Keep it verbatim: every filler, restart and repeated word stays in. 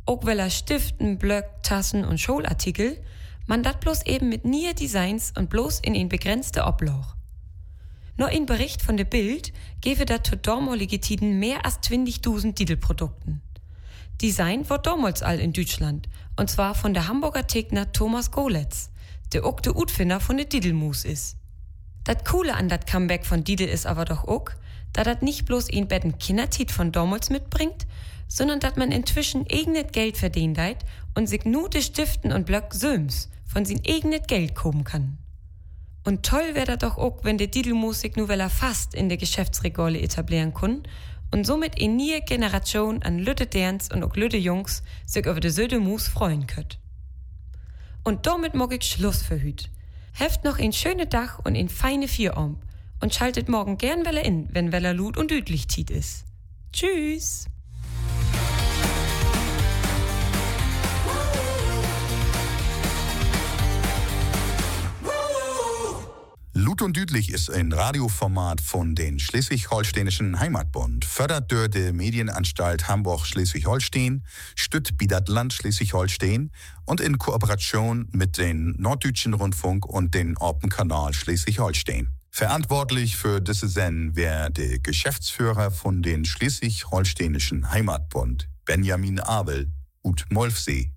auch weil er Stiften, Blöck, Tassen und Scholartikel, man dat bloß eben mit nie Designs und bloß in ein begrenzte Obloch. Nur in Bericht von der Bild gebe dat zu damalige Tiden mehr als zwanzigtausend Titelprodukten. Design war damals all in Deutschland, und zwar von der Hamburger Tegner Thomas Goletz, der auch der Utfinder von der Didelmus ist. Dat Coole an dat Comeback von Didel ist aber doch auch, da dat nicht bloß ein betten Kindertit von damals mitbringt, sondern dat man inzwischen eigenes Geld verdient hat und sich nur die Stiften und Blöck söms von sin eigenes Geld kommen kann. Und toll wäre doch auch, wenn die Didelmusik nur weil fast in der Geschäftsregale etablieren kann und somit eine neue Generation an Lütte Derns und auch Lütte Jungs sich über die Söde Mus freuen könnt. Und damit mag ich Schluss für hüt. Heft noch ein schöne Dach und ein feine Vierarm und schaltet morgen gern Welle in, wenn Weller Lut und düdlich tiet ist. Tschüss! Lut und Düdlich ist ein Radioformat von den Schleswig-Holsteinischen Heimatbund, fördert durch die Medienanstalt Hamburg-Schleswig-Holstein, stützt Bidat Land Schleswig-Holstein und in Kooperation mit den Norddeutschen Rundfunk und den Orpen-Kanal Schleswig-Holstein. Verantwortlich für diese Sendung wäre der Geschäftsführer von den Schleswig-Holsteinischen Heimatbund, Benjamin Abel, ut Molfsee.